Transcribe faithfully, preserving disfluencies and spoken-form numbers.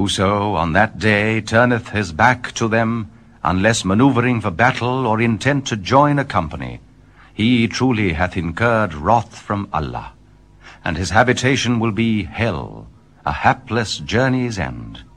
Whoso on that day turneth his back to them, unless manoeuvring for battle or intent to join a company, he truly hath incurred wrath from Allah, and his habitation will be hell, a hapless journey's end.